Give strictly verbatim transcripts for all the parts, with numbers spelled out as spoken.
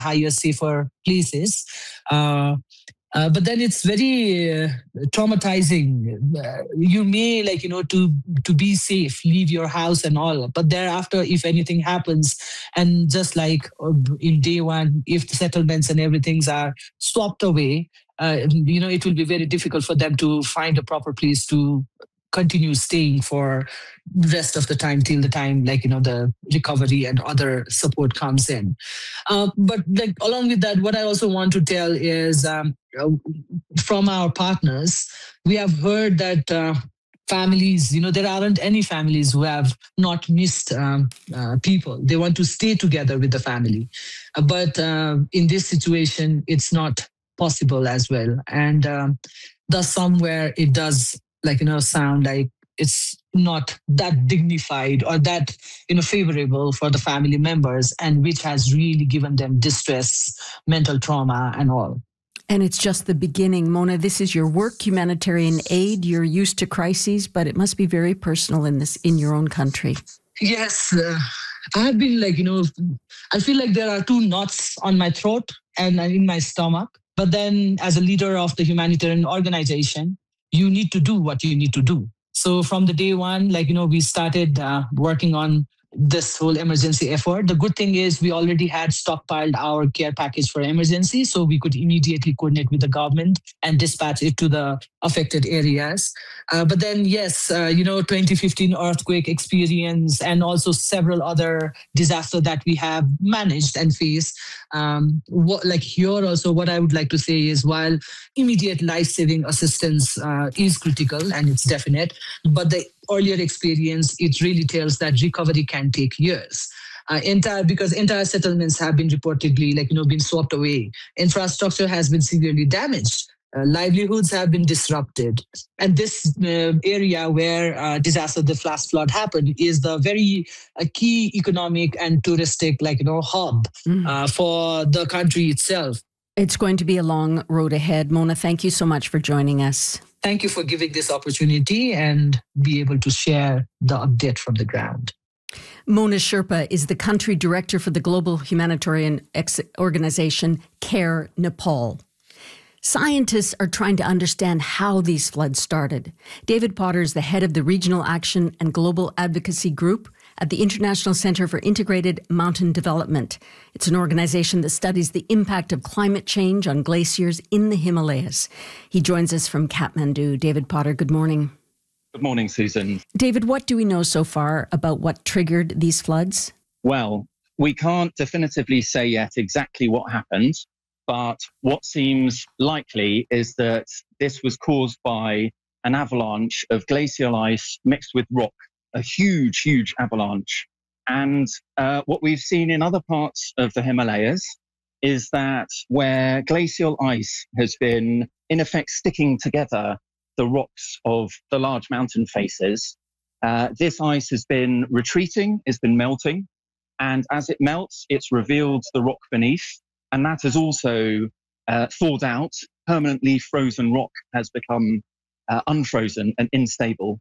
higher, safer places. Uh, uh, but then it's very uh, traumatizing. Uh, you may like you know to to be safe, leave your house and all. But thereafter, if anything happens, and just like uh, in day one, if the settlements and everything's are swapped away, uh, you know it will be very difficult for them to find a proper place to continue staying for rest of the time till the time like you know the recovery and other support comes in. Uh, but like along with that, what I also want to tell is um, uh, from our partners, we have heard that uh, families, you know, there aren't any families who have not missed um, uh, people. They want to stay together with the family. Uh, but uh, in this situation, it's not possible as well. And um, thus, somewhere it does, like, you know, sound like it's not that dignified or that, you know, favorable for the family members, and which has really given them distress, mental trauma, and all. And it's just the beginning. Mona, this is your work, humanitarian aid. You're used to crises, but it must be very personal in this, in your own country. Yes. Uh, I have been like, you know, I feel like there are two knots on my throat and in my stomach. But then as a leader of the humanitarian organization, you need to do what you need to do. So from the day one, like, you know, we started uh, working on this whole emergency effort. The good thing is we already had stockpiled our care package for emergency, so we could immediately coordinate with the government and dispatch it to the affected areas. Uh, but then, yes, uh, you know, twenty fifteen earthquake experience and also several other disasters that we have managed and faced. Um, what, like here also, what I would like to say is while immediate life-saving assistance uh, is critical and it's definite, but the earlier experience, it really tells that recovery can take years. Uh, entire because entire settlements have been reportedly, like you know, been swept away. Infrastructure has been severely damaged. Uh, livelihoods have been disrupted, and this uh, area where uh, disaster, the flash flood happened, is the very uh, key economic and touristic, like you know, hub mm. uh, for the country itself. It's going to be a long road ahead. Mona, thank you so much for joining us. Thank you for giving this opportunity and be able to share the update from the ground. Mona Sherpa is the country director for the global humanitarian ex- organization CARE Nepal. Scientists are trying to understand how these floods started. David Potter is the head of the Regional Action and Global Advocacy Group at the International Center for Integrated Mountain Development. It's an organization that studies the impact of climate change on glaciers in the Himalayas. He joins us from Kathmandu. David Potter, good morning. Good morning, Susan. David, what do we know so far about what triggered these floods? Well, we can't definitively say yet exactly what happened, but what seems likely is that this was caused by an avalanche of glacial ice mixed with rock, a huge, huge avalanche. And uh, what we've seen in other parts of the Himalayas is that where glacial ice has been, in effect, sticking together the rocks of the large mountain faces, uh, this ice has been retreating, has been melting. And as it melts, it's revealed the rock beneath. And that has also uh, thawed out. Permanently frozen rock has become uh, unfrozen and unstable.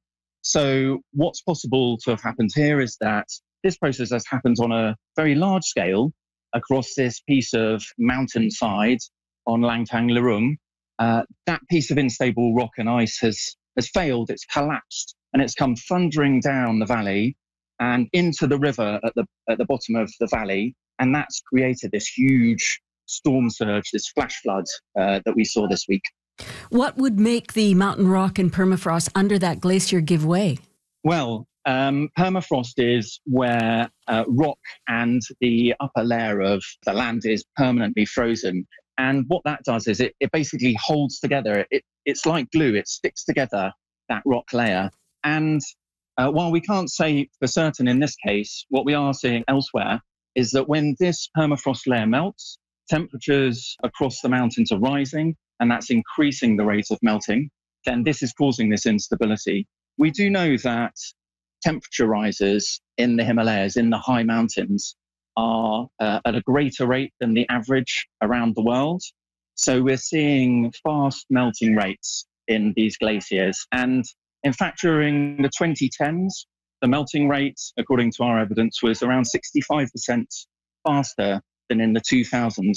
So what's possible to have happened here is that this process has happened on a very large scale across this piece of mountainside on Langtang Lurung. Uh, that piece of unstable rock and ice has, has failed, it's collapsed, and it's come thundering down the valley and into the river at the, at the bottom of the valley. And that's created this huge storm surge, this flash flood uh, that we saw this week. What would make the mountain rock and permafrost under that glacier give way? Well, um, permafrost is where uh, rock and the upper layer of the land is permanently frozen. And what that does is it, it basically holds together. It, it's like glue. It sticks together that rock layer. And uh, while we can't say for certain in this case, what we are seeing elsewhere is that when this permafrost layer melts, temperatures across the mountains are rising, and that's increasing the rate of melting, then this is causing this instability. We do know that temperature rises in the Himalayas, in the high mountains, are uh, at a greater rate than the average around the world. So we're seeing fast melting rates in these glaciers. And in fact, during the twenty tens, the melting rate, according to our evidence, was around sixty-five percent faster than in the two thousands.